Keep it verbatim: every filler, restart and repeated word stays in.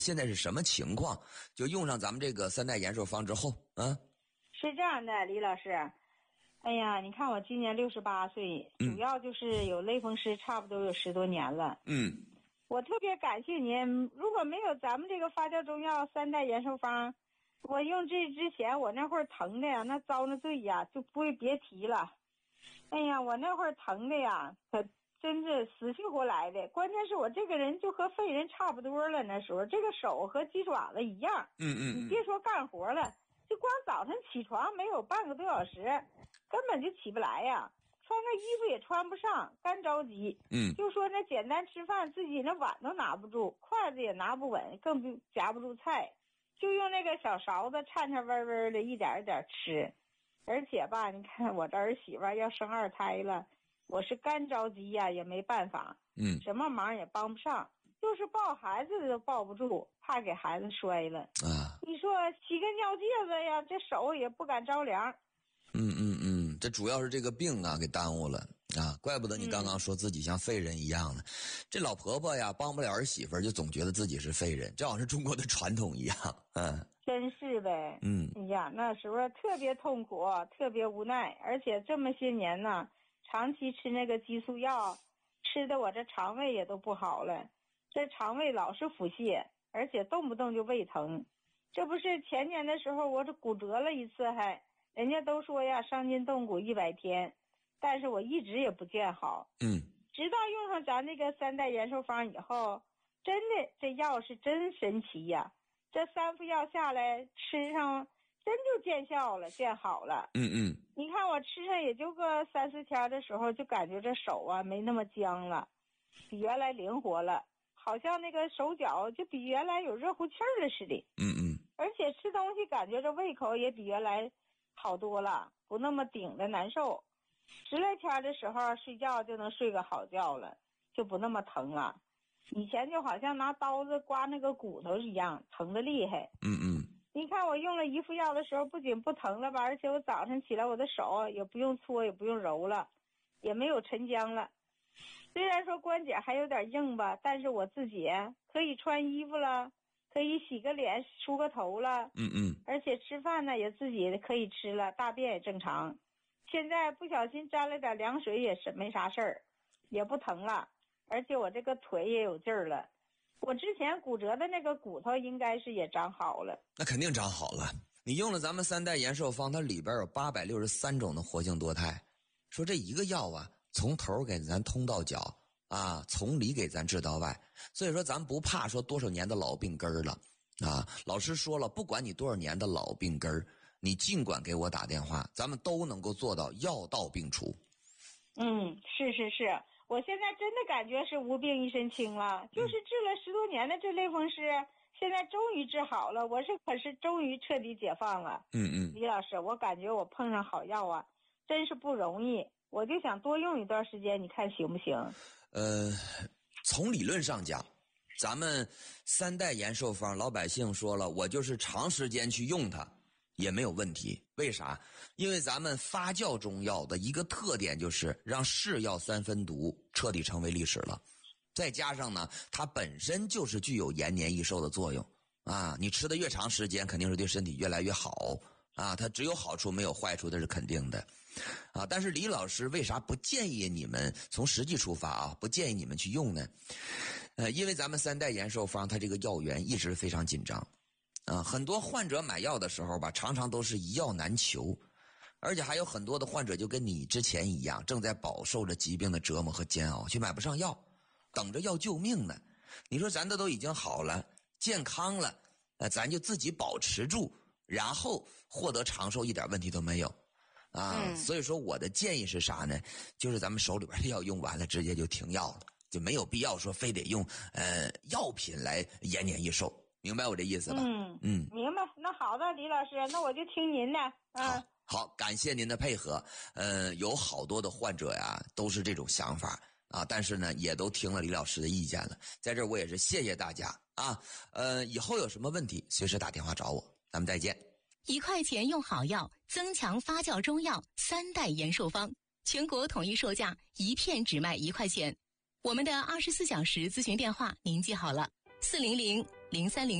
现在是什么情况？就用上咱们这个三代延寿方之后，啊， 是这样的，李老师。哎呀，你看我今年六十八岁，主要就是有类风湿，差不多有十多年了。 嗯， 我特别感谢您，如果没有咱们这个发酵中药三代延寿方，我用这之前我那会儿疼的呀，那遭那罪呀，就不会别提了。哎呀，我那会儿疼的呀，可真是死去活来的。关键是我这个人就和废人差不多了，那时候这个手和鸡爪子一样。 嗯嗯， 你别说干活了，就光早晨起床没有半个多小时，根本就起不来呀。穿个衣服也穿不上，干着急。 嗯， 就说那简单吃饭，自己那碗都拿不住，筷子也拿不稳，更不夹不住菜，就用那个小勺子颤颤巍巍的一点一点吃。而且吧，你看我这儿媳妇要生二胎了，我是干着急呀，也没办法。 嗯， 什么忙也帮不上，就是抱孩子都抱不住，怕给孩子摔了啊。 你说起个尿介子呀，这手也不敢着凉。 嗯嗯嗯，这主要是这个病啊给耽误了啊，怪不得你刚刚说自己像废人一样呢。嗯、这老婆婆呀帮不了儿媳妇就总觉得自己是废人，这好像是中国的传统一样。嗯， 真是呗。 嗯， 哎呀，那时候特别痛苦，特别无奈，而且这么些年呢，长期吃那个激素药，吃的我这肠胃也都不好了，这肠胃老是腹泻，而且动不动就胃疼。这不是前年的时候我这骨折了一次，还人家都说呀伤筋动骨一百天，但是我一直也不见好。 嗯， 直到用上咱这个三代延寿方以后，真的这药是真神奇呀！这三副药下来吃上，真就见效了，见好了。 嗯嗯， 你看我吃上也就个三四天的时候，就感觉这手啊没那么僵了，比原来灵活了，好像那个手脚就比原来有热乎气儿了似的。 嗯嗯， 而且吃东西感觉这胃口也比原来好多了，不那么顶的难受。十来天的时候睡觉就能睡个好觉了，就不那么疼了。以前就好像拿刀子刮那个骨头一样，疼得厉害。 嗯嗯， 你看我用了一副药的时候，不仅不疼了吧，而且我早上起来我的手也不用搓也不用揉了，也没有沉僵了。虽然说关节还有点硬吧，但是我自己可以穿衣服了，可以洗个脸梳个头了。 嗯嗯， 而且吃饭呢也自己可以吃了，大便也正常。现在不小心沾了点凉水也是没啥事儿，也不疼了，而且我这个腿也有劲儿了。我之前骨折的那个骨头应该是也长好了。 那肯定长好了。你用了咱们三代延寿方，它里边有八百六十三种的活性多肽，说这一个药啊，从头给咱通到脚啊，从里给咱治到外。所以说咱不怕说多少年的老病根儿了啊。老师说了，不管你多少年的老病根儿，你尽管给我打电话，咱们都能够做到药到病除。 嗯，是是是，我现在真的感觉是无病一身轻了，就是治了十多年的这类风湿，现在终于治好了，我是可是终于彻底解放了。 嗯嗯， 李老师，我感觉我碰上好药啊，真是不容易，我就想多用一段时间，你看行不行？ 呃，从理论上讲，咱们三代延寿方，老百姓说了，我就是长时间去用它也没有问题。为啥？因为咱们发酵中药的一个特点就是让是药三分毒彻底成为历史了，再加上呢，它本身就是具有延年益寿的作用啊！你吃的越长时间，肯定是对身体越来越好啊！它只有好处没有坏处，这是肯定的啊！但是李老师为啥不建议你们从实际出发啊？不建议你们去用呢？呃，因为咱们三代延寿方它这个药源一直非常紧张。啊，很多患者买药的时候吧，常常都是一药难求，而且还有很多的患者就跟你之前一样，正在饱受着疾病的折磨和煎熬，却买不上药，等着要救命呢。你说咱这都已经好了，健康了，呃，咱就自己保持住，然后获得长寿，一点问题都没有啊。嗯、所以说我的建议是啥呢？就是咱们手里边的药用完了，直接就停药了，就没有必要说非得用呃药品来延年益寿。明白我这意思吧？ 嗯嗯，明白。那好的，李老师，那我就听您的。嗯， 好，好，感谢您的配合。呃，有好多的患者呀，都是这种想法啊，但是呢，也都听了李老师的意见了。在这儿我也是谢谢大家啊。呃，以后有什么问题，随时打电话找我。咱们再见。 一块钱用好药，增强发酵中药三代延寿方，全国统一售价，一片只卖一块钱。我们的二十四小时咨询电话您记好了：四零零零三零。